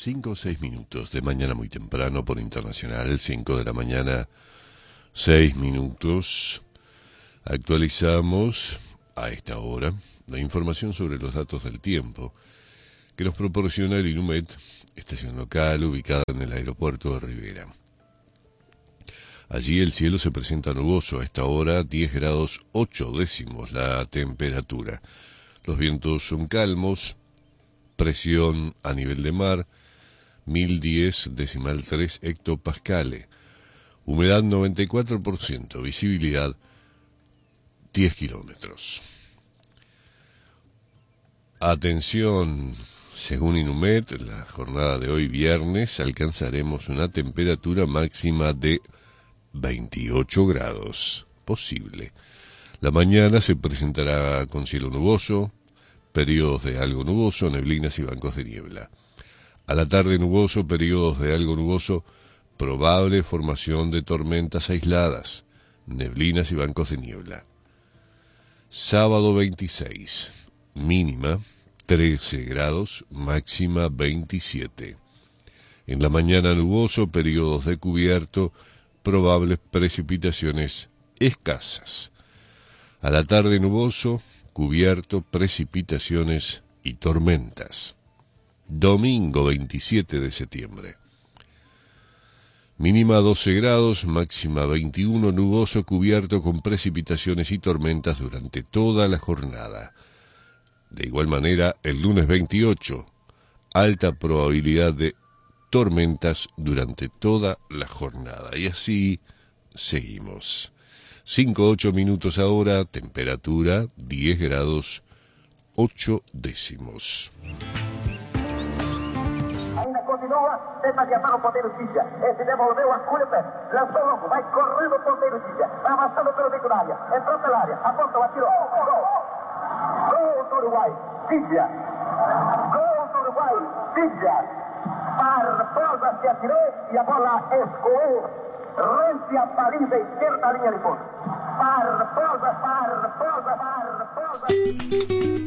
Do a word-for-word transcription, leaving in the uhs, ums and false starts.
cinco o seis minutos de mañana muy temprano por Internacional, cinco de la mañana, seis minutos. Actualizamos a esta hora la información sobre los datos del tiempo que nos proporciona el INUMET, estación local ubicada en el aeropuerto de Rivera. Allí el cielo se presenta nuboso, a esta hora diez grados ocho décimos la temperatura. Los vientos son calmos, presión a nivel de mar, mil diez decimal tres hectopascales, humedad noventa y cuatro por ciento, visibilidad diez kilómetros. Atención, según INUMET, la jornada de hoy viernes alcanzaremos una temperatura máxima de veintiocho grados, posible. La mañana se presentará con cielo nuboso, periodos de algo nuboso, neblinas y bancos de niebla. A la tarde nuboso, periodos de algo nuboso, probable formación de tormentas aisladas, neblinas y bancos de niebla. Sábado veintiséis, mínima trece grados, máxima veintisiete. En la mañana nuboso, periodos de cubierto, probables precipitaciones escasas. A la tarde nuboso, cubierto, precipitaciones y tormentas. Domingo veintisiete de septiembre. Mínima doce grados, máxima veintiuno, nuboso, cubierto con precipitaciones y tormentas durante toda la jornada. De igual manera, el lunes veintiocho, alta probabilidad de tormentas durante toda la jornada. Y así seguimos. cinco, ocho minutos ahora, temperatura diez grados ocho décimos. Ainda continua, tenta adiantar o ponteiro Tícia. Esse devolveu a Culpa, lançou longo, vai correndo o ponteiro Tícia. Vai avançando pelo bico da área, entrou pela área, apontou, atirou. Gol! Gol do Uruguai, Tícia. Gol do Uruguai, Tícia. Barbosa se atirou e a bola escoou rente a baliza esquerda da linha de fundo. Barbosa, Barbosa, Barbosa.